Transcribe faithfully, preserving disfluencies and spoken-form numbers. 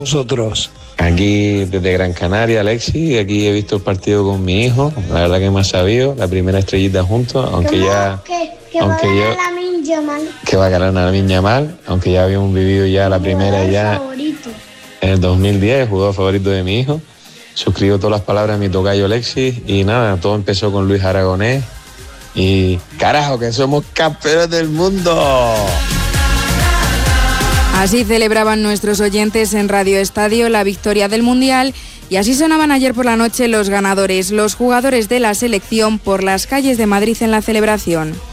Vosotros. Aquí desde Gran Canaria, Alexis, aquí he visto el partido con mi hijo, la verdad que me ha sabido, la primera estrellita juntos, aunque ya... Que, que aunque va a yo, ganar la Lamine Yamal. Que va a ganar la Lamine Yamal, aunque ya habíamos vivido ya la primera ya favorito. en el dos mil diez, el jugador favorito de mi hijo. Suscribo todas las palabras de mi tocayo Alexis y nada, todo empezó con Luis Aragonés y carajo que somos campeones del mundo. Así celebraban nuestros oyentes en Radio Estadio la victoria del Mundial y así sonaban ayer por la noche los ganadores, los jugadores de la selección por las calles de Madrid en la celebración.